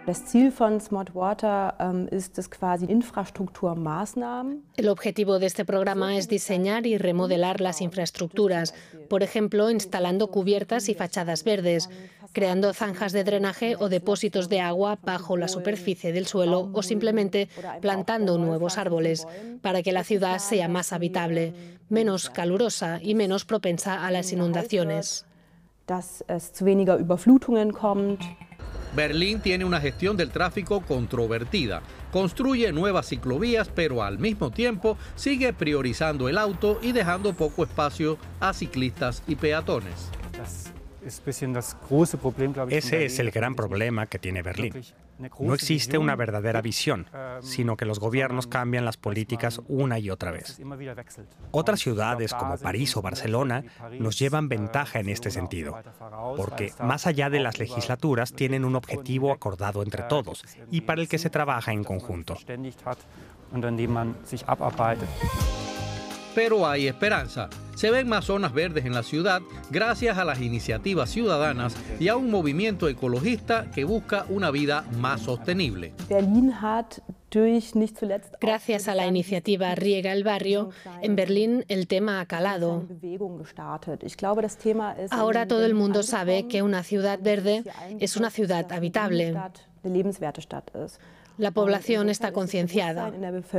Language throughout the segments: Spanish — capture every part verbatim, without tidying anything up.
El objetivo de este programa es diseñar y remodelar las infraestructuras, por ejemplo, instalando cubiertas y fachadas verdes, creando zanjas de drenaje o depósitos de agua bajo la superficie del suelo o simplemente plantando nuevos árboles, para que la ciudad sea más habitable, menos calurosa y menos propensa a las inundaciones. Berlín tiene una gestión del tráfico controvertida. Construye nuevas ciclovías, pero al mismo tiempo sigue priorizando el auto y dejando poco espacio a ciclistas y peatones. Ese es el gran problema que tiene Berlín. No existe una verdadera visión, sino que los gobiernos cambian las políticas una y otra vez. Otras ciudades como París o Barcelona nos llevan ventaja en este sentido, porque más allá de las legislaturas tienen un objetivo acordado entre todos y para el que se trabaja en conjunto. Pero hay esperanza. Se ven más zonas verdes en la ciudad gracias a las iniciativas ciudadanas y a un movimiento ecologista que busca una vida más sostenible. Gracias a la iniciativa Riega el Barrio, en Berlín el tema ha calado. Ahora todo el mundo sabe que una ciudad verde es una ciudad habitable. La población está concienciada.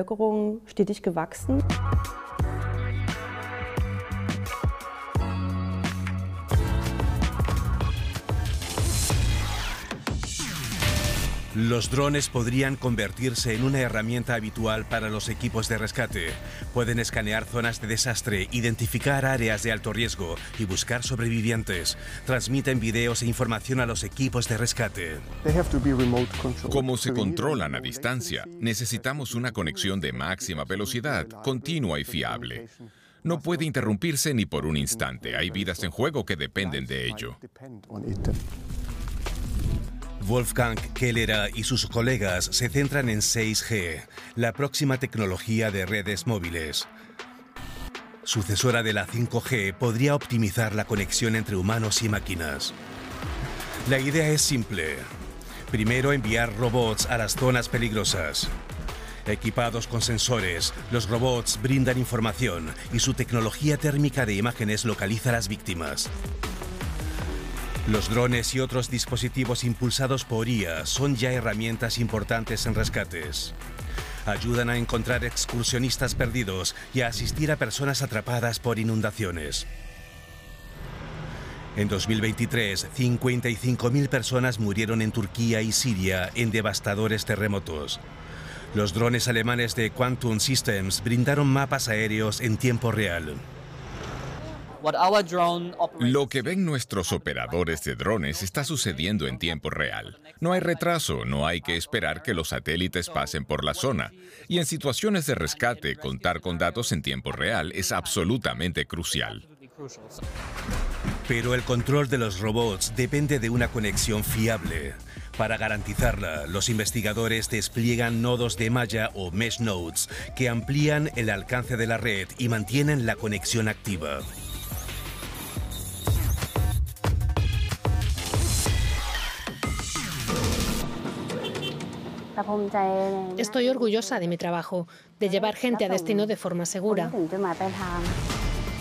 Los drones podrían convertirse en una herramienta habitual para los equipos de rescate. Pueden escanear zonas de desastre, identificar áreas de alto riesgo y buscar sobrevivientes. Transmiten videos e información a los equipos de rescate. Como se controlan a distancia, necesitamos una conexión de máxima velocidad, continua y fiable. No puede interrumpirse ni por un instante. Hay vidas en juego que dependen de ello. Wolfgang Kellera y sus colegas se centran en seis G, la próxima tecnología de redes móviles. Sucesora de la cinco G, podría optimizar la conexión entre humanos y máquinas. La idea es simple. Primero, enviar robots a las zonas peligrosas. Equipados con sensores, los robots brindan información y su tecnología térmica de imágenes localiza a las víctimas. Los drones y otros dispositivos impulsados por I A son ya herramientas importantes en rescates. Ayudan a encontrar excursionistas perdidos y a asistir a personas atrapadas por inundaciones. En dos mil veintitrés, cincuenta y cinco mil personas murieron en Turquía y Siria en devastadores terremotos. Los drones alemanes de Quantum Systems brindaron mapas aéreos en tiempo real. Lo que ven nuestros operadores de drones está sucediendo en tiempo real. No hay retraso, no hay que esperar que los satélites pasen por la zona. Y en situaciones de rescate, contar con datos en tiempo real es absolutamente crucial. Pero el control de los robots depende de una conexión fiable. Para garantizarla, los investigadores despliegan nodos de malla o mesh nodes que amplían el alcance de la red y mantienen la conexión activa. Estoy orgullosa de mi trabajo, de llevar gente a destino de forma segura.